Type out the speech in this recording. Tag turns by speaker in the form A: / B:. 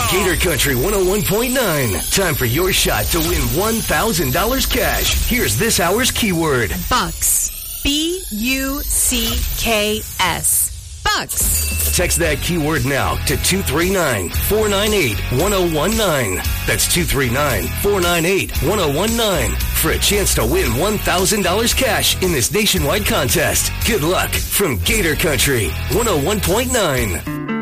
A: Gator Country 101.9. Time for your shot to win $1,000 cash. Here's this hour's keyword.
B: Bucks. B-U-C-K-S. Bucks.
A: Text that keyword now to 239-498-1019. That's 239-498-1019 for a chance to win $1,000 cash in this nationwide contest. Good luck from Gator Country 101.9.